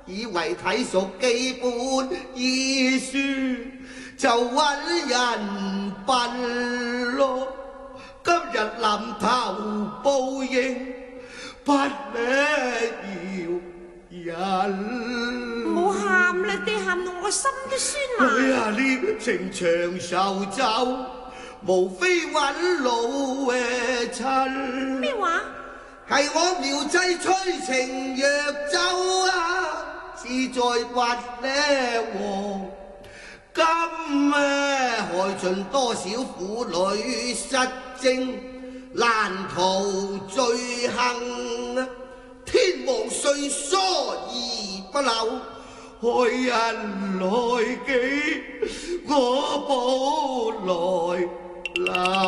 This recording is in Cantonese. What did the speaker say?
以為睇熟基本醫書就揾人笨咯。今日臨頭報應，不要人。 唔好喊啦，爹，喊到我心都酸埋。 哎呀，呢情長壽酒，無非揾老親。 咩話？係我苗際催情藥酒啊，志在挖呢王。今害盡多少婦女失貞，難逃罪行啊！天王歲疏而不漏，害人來己，我報來留。